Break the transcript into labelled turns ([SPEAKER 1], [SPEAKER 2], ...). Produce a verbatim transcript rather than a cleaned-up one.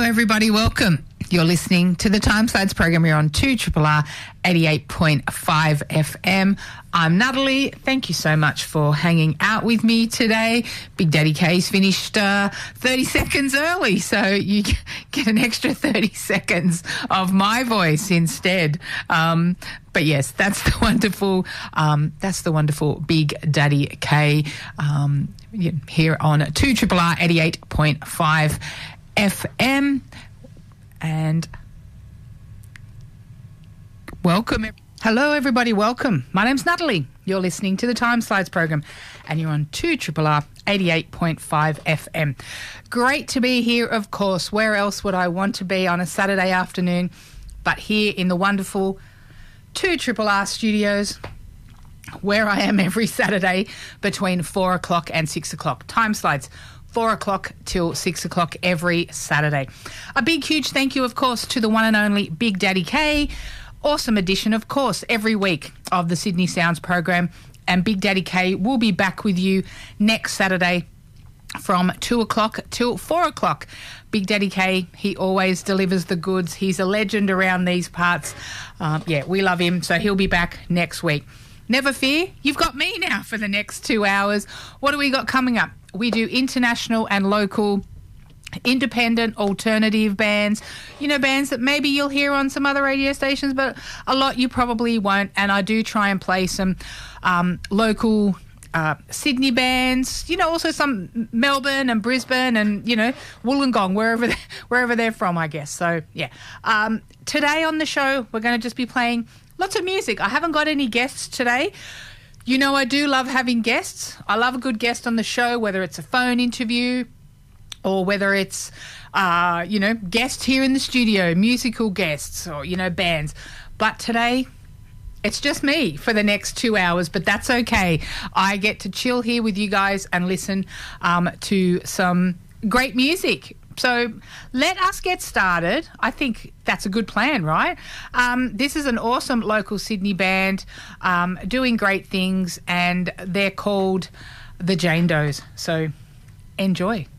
[SPEAKER 1] everybody. Welcome. You're listening to the Timesides program. You're on two R R R eighty-eight point five F M. I'm Natalie. Thank you so much for hanging out with me today. Big Daddy K's finished uh, thirty seconds early, so you get an extra thirty seconds of my voice instead. Um, but yes, that's the wonderful, um, that's the wonderful Big Daddy K um, here on two R R R eighty-eight point five F M. And welcome. Hello, everybody. Welcome. My name's Natalie. You're listening to the Timesides program, and you're on two R R R eighty-eight point five F M. Great to be here, of course. Where else would I want to be on a Saturday afternoon but here in the wonderful two R R R studios, where I am every Saturday between four o'clock and six o'clock. Timesides. Four o'clock till six o'clock every Saturday. A big, huge thank you, of course, to the one and only Big Daddy K. Awesome edition, of course, every week of the Sydney Sounds program. And Big Daddy K will be back with you next Saturday from two o'clock till four o'clock. Big Daddy K, he always delivers the goods. He's a legend around these parts. Um, yeah, we love him. So he'll be back next week. Never fear, you've got me now for the next two hours. What do we got coming up? We do international and local independent alternative bands, you know, bands that maybe you'll hear on some other radio stations, but a lot you probably won't. And I do try and play some um, local uh, Sydney bands, you know, also some Melbourne and Brisbane and, you know, Wollongong, wherever they, wherever they're from, I guess. So, yeah. Um, today on the show, we're going to just be playing lots of music. I haven't got any guests today. You know, I do love having guests. I love a good guest on the show, whether it's a phone interview or whether it's, uh, you know, guests here in the studio, musical guests or, you know, bands. But today, it's just me for the next two hours, but that's okay. I get to chill here with you guys and listen um, to some great music. So let us get started. I think that's a good plan, right? Um, this is an awesome local Sydney band um, doing great things, and they're called the Jane Does. So enjoy.